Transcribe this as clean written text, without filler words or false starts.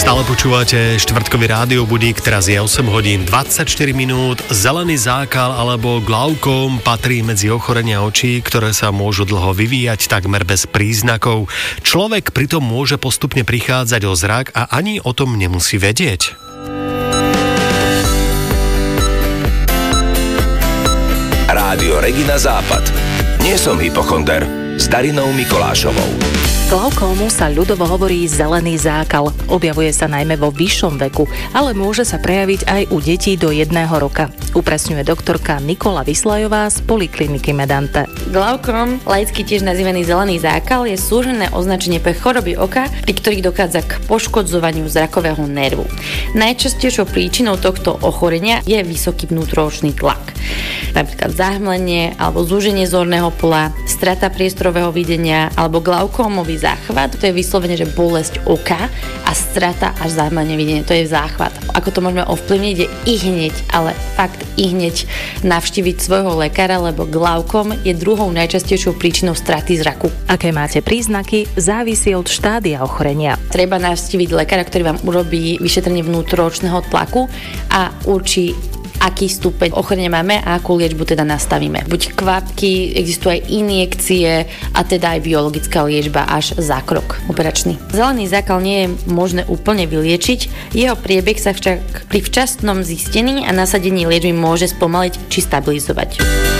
Stále počúvate štvrtkový rádiobudík, teraz je 8 hodín 24 minút. Zelený zákal alebo glaukom patrí medzi ochorenia očí, ktoré sa môžu dlho vyvíjať takmer bez príznakov. Človek pritom môže postupne prichádzať o zrak a ani o tom nemusí vedieť. Rádio Regina Západ. Nie som hypochonder. S Darinou Mikolášovou. Glaukómu sa ľudovo hovorí zelený zákal. Objavuje sa najmä vo vyššom veku, ale môže sa prejaviť aj u detí do 1 roka. Upresňuje doktorka Nikola Vyslajová z Polikliniky Medante. Glaukóm, laicky tiež nazývaný zelený zákal, je súhrnné označenie pre choroby oka, pri ktorých dochádza k poškodzovaniu zrakového nervu. Najčastejšou príčinou tohto ochorenia je vysoký vnútroočný tlak. Napríklad zahmlenie alebo zúženie zorného pola, strata priestorového videnia alebo glaukómový záchvat, to je vyslovene, že bolesť oka, a strata až zahmlenie videnia, to je záchvat. Ako to môžeme ovplyvniť, je ihneď, ale fakt ihneď navštíviť svojho lekára, lebo glaukóm je druhou najčastejšou príčinou straty zraku. Aké máte príznaky, závisí od štádia ochorenia. Treba navštíviť lekára, ktorý vám urobí vyšetrenie vnútroočného tlaku a určí, aký stupeň ochorenia máme a akú liečbu teda nastavíme. Buď kvapky, existujú aj injekcie a teda aj biologická liečba až zákrok operačný. Zelený zákal nie je možné úplne vyliečiť, jeho priebeh sa však pri včasnom zistení a nasadení liečby môže spomaliť či stabilizovať.